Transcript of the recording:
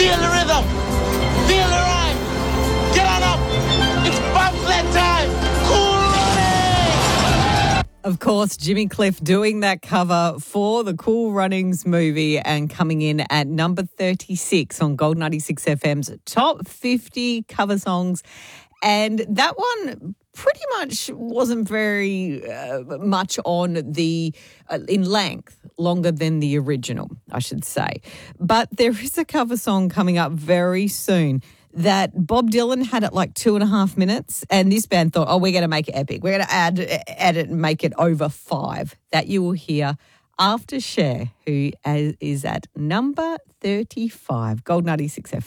Feel the rhythm. Feel the rhyme. Get on up. It's bobsled time. Cool Running. Of course, Jimmy Cliff doing that cover for the Cool Runnings movie and coming in at number 36 on Gold 96 FM's top 50 cover songs. And that one pretty much wasn't very much on the in length, longer than the original, I should say. But there is a cover song coming up very soon that Bob Dylan had at like 2.5 minutes, and this band thought, oh, we're going to make it epic. We're going to add it and make it over 5. That you will hear after Cher, who is at number 35. Gold 96 FM.